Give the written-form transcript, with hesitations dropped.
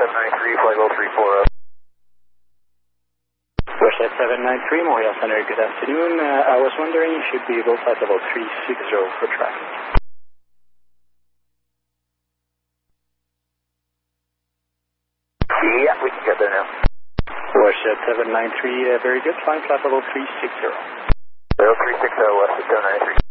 793, flight level 340. Westjet 793, Montreal Center, good afternoon. I was wondering if you'd be able to flight level 360 for traffic. Yeah, we can get there now. Westjet 793, very good. Flying flight level 360. Level 360, Westjet 793.